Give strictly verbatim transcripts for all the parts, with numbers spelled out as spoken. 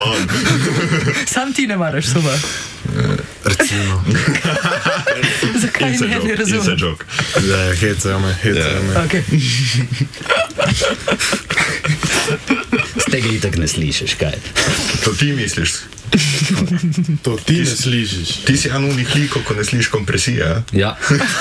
Sam ti ne maraš suva? Recimo. Zakaj ne, ne razumem? Inside joke. Da, hecajo me, hecajo me. Okay. Z tega itak ne slišiš, kaj? To ti misliš? To ti ne slišiš. Ti si eno unih likov, ko ne slišiš kompresije, a? Ja.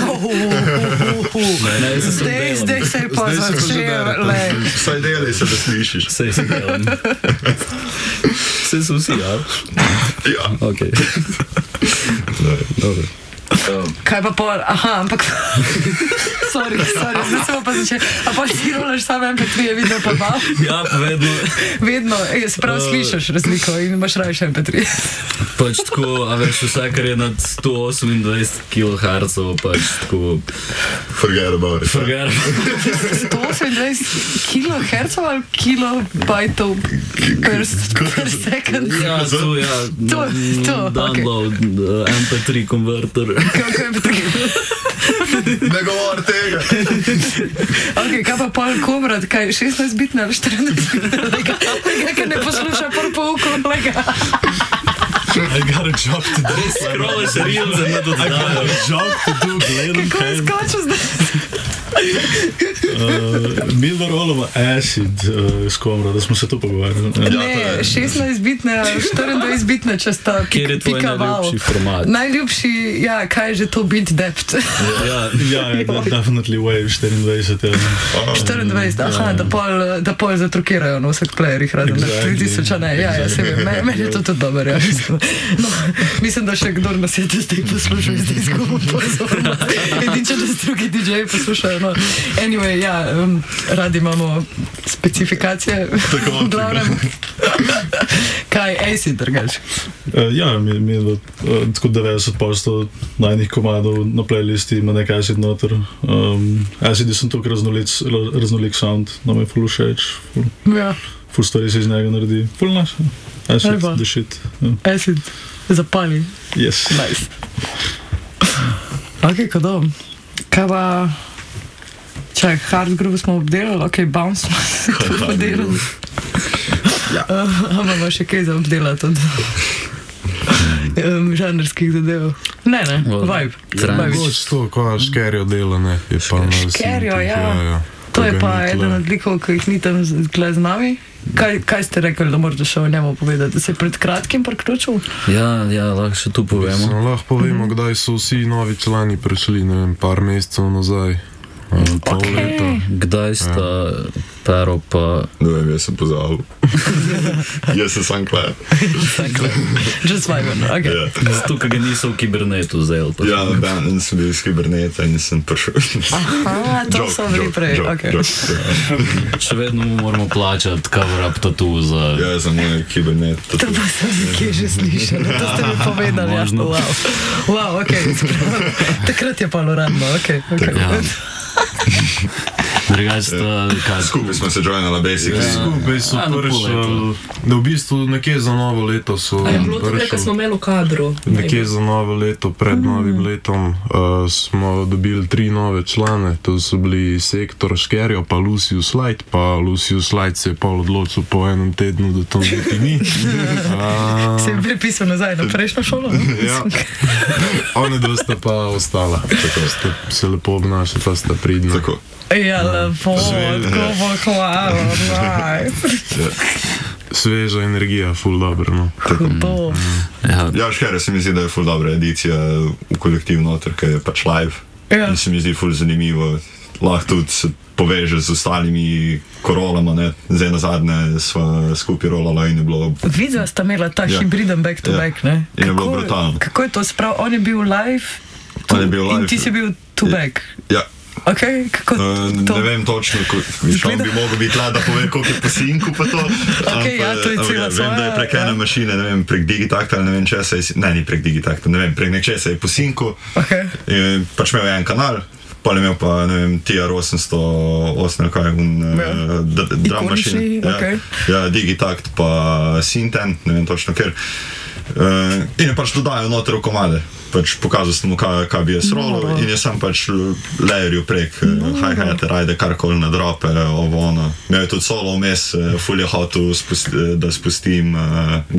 Zdaj, zdaj se je pa Zdaj se začel, že le. Vsaj delaj se, da slišiš. Sej se delam. Sej so vsi, ja? Ja. Ok. Dobro. Kaj pa pol? Aha, ampak... sorry, sorry, zdaj smo pa začeli. A pa ti rolaš samo em pe tri, je vidno pa bav? Ja, pa vedno. Vedno, ej, se prav slišiš razliko in imaš rajš em pe tri. Pač tako, a veš, vse, kar je nad sto osemindvajset kilohertzov, pač tako... Forget about it. Forget. sto osemindvajset kilohertzov ali kilobajtov per, per second? Ja, to, ja. To, to, Download okay. em pe tri konverter. Kako je pa tako? Ne govor tega. Ok, kaj pa pol komrad, kaj šestnajst bitna ali štirinajst bitna, lega, lega, ker ne posluša pol poukom, lega. I got a job to do. Scrollaš reels in ne I got a job to do, gledam Kako je skočil zdaj? Uh, mi rolamo acid uh, s komra, da smo se to pogovarjali. Ne, šestnajst bitna, štiriindvajset bitna, če sta Kjer je tvoj pikaval. najljubši format? Najljubši, ja, kaj je že to bit depth? Ja, Ja, je definitely wave štiriindvajset. Ja. štiriindvajset, aha, da pol, da pol zatrukirajo na vseh playerih, razen na Exactly. tri tisoč, ne, ja, ja, se vem, meni je to tudi dober, ja, mislim. No, mislim, da še kdor nas je zdaj poslušal, zdaj izgubil pozornost. Edin, če nas drugi di džeji poslušajo, no. Anyway, ja, um, radi imamo specifikacije, v glavnem. Kaj, acid, drugač? Uh, ja, mi, mi uh, tako devetdeset posto najnih komadov na playlisti ima nek acid noter. Um, acid je sem tukaj raznolik, raznolik sound, nam je ful všeč, ful, Ja, ful stvari se iz njega naredi, ful naš. Acid, Lepo. the shit. Yeah. acid, zapali, Yes. nice. Ok, kado, kaj pa, čak, hard groove smo obdelali, ok, bounce smo se tudi obdelali. Ja. Uh, imamo še kaj za obdelati od um, žanrskih zadev. Ne, ne, Well, vibe. trans. Vibe. Mogoče to, ko škerjo dela, ne, je pa na Škerjo, sintih, ja. To je pa eden od likov, ki jih ni tam z- tle z nami. Kaj, kaj ste rekli, da morate še o njemu povedati? Da se je pred kratkim priključil? ja, ja, lahko še tu povemo. Mislim, lahko povemo, kdaj so vsi novi člani prišli, ne vem, par mesecev nazaj. ali Pol Ok. leta. Kdaj sta Pero pa... Ne vem, jaz sem pozabil. Jaz sem sam kle. Just vibe, no, ok. Ja. Zato, ker ga niso v kibernetu zdaj. Pa. Ja, ben, sem bil iz kiberneta in sem prišel. Aha, to Joke, so bili joke, prej, joke, ok. joke, ja. Še vedno mu moramo plačati cover-up tattoo za... Ja, za moj kibernet. To pa sem nekje že slišala, to ste mi povedali. Ja. Možno. Wow, wow, ok. Takrat je pa uradno, ok. okay. Ja. Drugač sta... kaj- Skupaj smo se joinali, basically. Ja. Skupaj so A, no, pol prišli, leta. da v bistvu nekje za novo leto so A je bilo to, ker smo prišli. imeli v kadru? Nekje za novo leto, pred novim letom, uh, smo dobili tri nove člane. To so bili Sektor Škerjo, pa Lucius Light, pa Lucius Light se je pol odločil po enem tednu, da to niti ni. Uh, Se je prepisal nazaj na prejšnjo šolo? ne? Ja. Oni dva sta pa ostala. Tako ste se lepo obnašali, pa sta pridna. Tako. Ja, lepo, tako bo hvala, nice. Sveža energija, ful dobro, no. Hudo. Ja, Ja, škere se mi zdi, da je ful dobra edicija v kolektiv noter, ker je pač live. Ja. In se mi zdi ful zanimivo. Lahko tudi se poveže z ostalimi korolama, ne. Zdaj na zadnje sva skupaj rolala in je bilo... Videla sta imela ta Ja. hibriden back to Ja. back, ne? In je bilo Kako- brutalno. Kako je to sprav? On je bil live, tu, On je bil live. in ti si bil to Ja. back. Ja. Ok, kako Uh, to? ne vem točno, ko, viš, on Izgleda- bi mogel biti tle, da pove, koliko je po sinku pa to. Okej, ja, to je ampak, cela ja, vem, da je svoja, prek ja. ene mašine, ne vem, prek Digitakta ali ne vem česa, je, ne, ni prek Digitakta, ne vem, prek nečesa je po sinku. Ok, In pač imel je en kanal, Pa je imel pa, ne vem, T R osemsto osem, kaj je un, Ja. uh, drum Ikonični, machine. Ja, okej. ja, Digitakt pa Synten, ne vem točno kjer. Uh, in je pač dodajal noter v komade. Pač pokazal sem mu, kaj, kaj bi jaz rolil Noro. in je sam pač layerju prek uh, hi-hate, rajde karkoli na drope, ovo ono. Imel je tudi solo vmes, uh, ful je hotel, spust, da spustim uh,